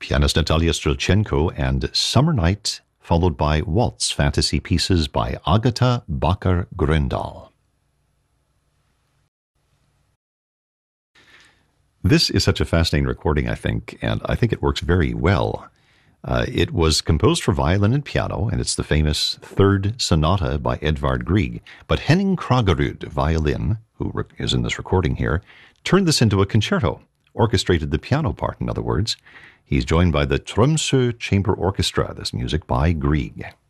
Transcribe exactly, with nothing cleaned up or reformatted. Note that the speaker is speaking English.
Pianist Natalia Strelchenko and Summer Night, followed by Waltz Fantasy Pieces by Agatha Bacher-Gröndal. This is such a fascinating recording, I think, and I think it works very well. Uh, it was composed for violin and piano, and it's the famous Third Sonata by Edvard Grieg. But Henning Kraggerud, violin, who is in this recording here, turned this into a concerto, orchestrated the piano part, in other words. He's joined by the Tromsø Chamber Orchestra, this music by Grieg.